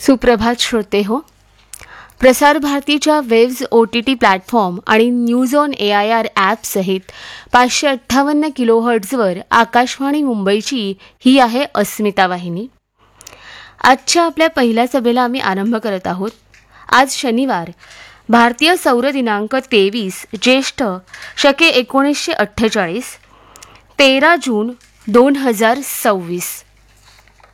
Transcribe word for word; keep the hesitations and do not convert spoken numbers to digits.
सुप्रभात श्रोते हो. प्रसार भारतीच्या waves O T T platform आणि news on A I R ॲपसहित पाचशे अठ्ठावन्न किलोहर्ट्झवर आकाशवाणी मुंबईची ही आहे अस्मिता वाहिनी. आजच्या आपल्या पहिल्या सभेला आम्ही आरंभ करत आहोत. आज शनिवार, भारतीय सौर दिनांक तेवीस ज्येष्ठ शके एकोणीसशे अठ्ठेचाळीस, तेरा जून दोन हजार सव्वीस.